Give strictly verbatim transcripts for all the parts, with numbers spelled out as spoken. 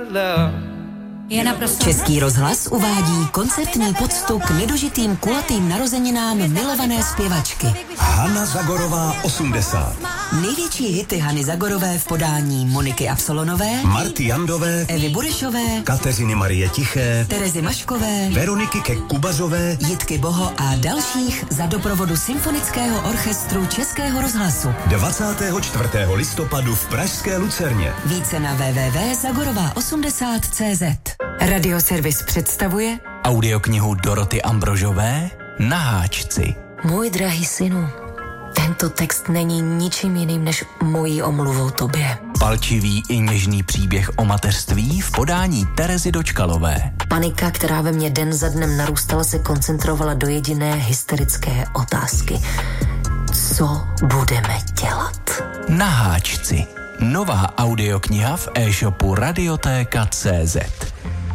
Je naprosto... Český rozhlas uvádí koncertní poctu k nedožitým kulatým narozeninám milované zpěvačky. Hana Zagorová osmdesát. Největší hity Hany Zagorové v podání Moniky Absolonové, Marty Jandové, Evy Burešové, Kateřiny Marie Tiché, Terezy Maškové, Veroniky Kek-Kubařové, Jitky Boho a dalších za doprovodu Symfonického orchestru Českého rozhlasu. dvacátého čtvrtého listopadu v pražské Lucerně. Více na w w w tečka zagorová osmdesát tečka cé zet. Radioservis představuje audioknihu Doroty Ambrožové Na háčci. Můj drahý synu, tento text není ničím jiným než mojí omluvou tobě. Palčivý i něžný příběh o mateřství v podání Terezy Dočkalové. Panika, která ve mně den za dnem narůstala, se koncentrovala do jediné hysterické otázky. Co budeme dělat? Na háčci. Nová audiokniha v e-shopu radiotéka tečka cé zet.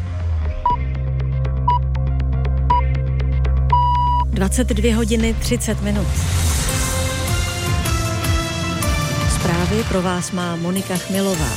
dvacet dvě hodiny třicet minut. Zprávy pro vás má Monika Chmilová.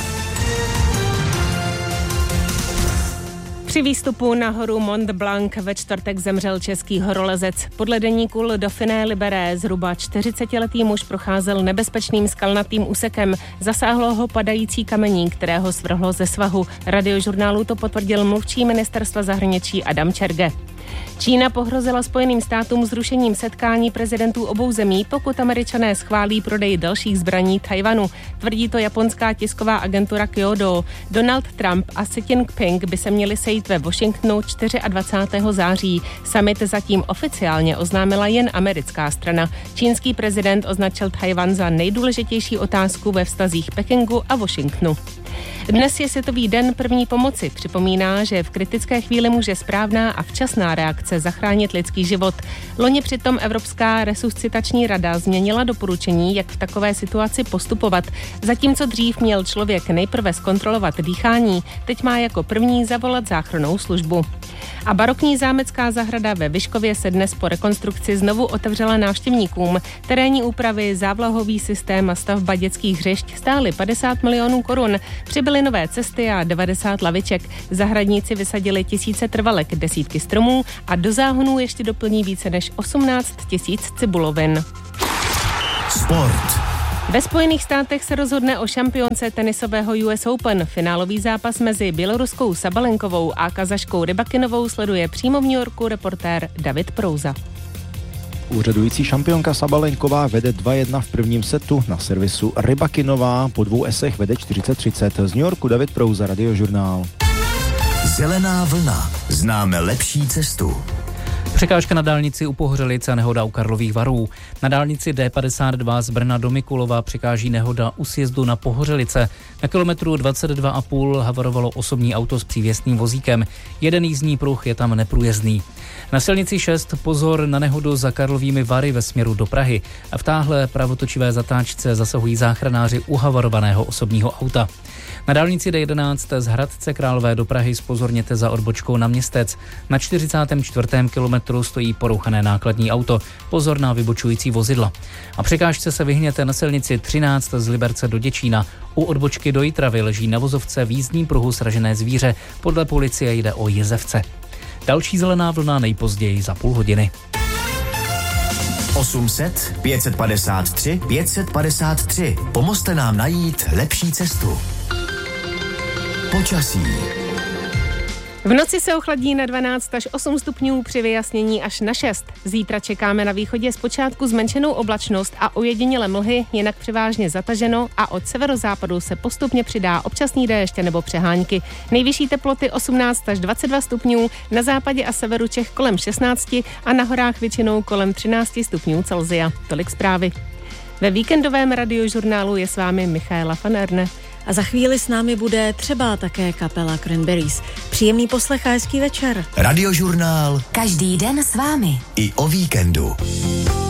Při výstupu na horu Mont Blanc ve čtvrtek zemřel český horolezec. Podle deníku Le Dauphiné Libéré zhruba čtyřicetiletý muž procházel nebezpečným skalnatým úsekem. Zasáhlo ho padající kamení, kterého svrhlo ze svahu. Radiožurnálu to potvrdil mluvčí ministerstva zahraničí Adam Čerge. Čína pohrozila Spojeným státům zrušením setkání prezidentů obou zemí, pokud Američané schválí prodej dalších zbraní Tchaj-wanu. Tvrdí to japonská tisková agentura Kyodo. Donald Trump a Xi Jinping by se měli sejít ve Washingtonu dvacátého čtvrtého září. Summit zatím oficiálně oznámila jen americká strana. Čínský prezident označil Tchaj-wan za nejdůležitější otázku ve vztazích Pekingu a Washingtonu. Dnes je Světový den první pomoci. Připomíná, že v kritické chvíli může správná a včasná reakce zachránit lidský život. Loni přitom Evropská resuscitační rada změnila doporučení, jak v takové situaci postupovat. Zatímco dřív měl člověk nejprve zkontrolovat dýchání, teď má jako první zavolat záchrannou službu. A barokní zámecká zahrada ve Vyškově se dnes po rekonstrukci znovu otevřela návštěvníkům. Terénní úpravy, závlahový systém a stavba dětských hřišť stály padesát milionů korun. Přibyly nové cesty a devadesát laviček. Zahradníci vysadili tisíce trvalek, desítky stromů a do záhonů ještě doplní více než osmnáct tisíc cibulovin. Sport. Ve Spojených státech se rozhodne o šampionce tenisového U S Open. Finálový zápas mezi běloruskou Sabalenkovou a kazaškou Rybakinovou sleduje přímo v New Yorku reportér David Prouza. Úřadující šampionka Sabalenková vede dva jedna v prvním setu, na servisu Rybakinová po dvou esech vede čtyřicet třicet. Z New Yorku David Prouza, Radiožurnál. Zelená vlna. Známe lepší cestu. Překážka na dálnici u Pohořelice a nehoda u Karlových Varů. Na dálnici D padesát dva z Brna do Mikulova překáží nehoda u sjezdu na Pohořelice. Na kilometru dvacet dva a půl havarovalo osobní auto s přívěsným vozíkem. Jeden jízdní pruh je tam neprůjezdný. Na silnici šest pozor na nehodu za Karlovými Vary ve směru do Prahy. A v táhle pravotočivé zatáčce zasahují záchranáři u havarovaného osobního auta. Na dálnici D jedenáct z Hradce Králové do Prahy zpozorněte za odbočkou na Městec. Na čtyřicátém čtvrtém kilometru stojí porouchané nákladní auto. Pozor na vybočující vozidla. A překážce se vyhněte na silnici třináct z Liberce do Děčína. U odbočky do Jitravy leží na vozovce v jízdním pruhu sražené zvíře. Podle policie jde o jezevce. Další zelená vlna nejpozději za půl hodiny. osm set pět set padesát tři pět set padesát tři. Pomozte nám najít lepší cestu. Počasí. V noci se ochladí na dvanáct až osm stupňů, při vyjasnění až na šest. Zítra čekáme na východě zpočátku zmenšenou oblačnost a ojedinělé mlhy, jinak převážně zataženo a od severozápadu se postupně přidá občasný déšť nebo přehánky. Nejvyšší teploty osmnáct až dvacet dva stupňů, na západě a severu Čech kolem šestnáct a na horách většinou kolem třináct stupňů Celsia. Tolik zprávy. Ve víkendovém radiožurnálu je s vámi Michaela van Erne. A za chvíli s námi bude třeba také kapela Cranberries. Příjemný poslech a hezký večer. Radiožurnál. Každý den s vámi. I o víkendu.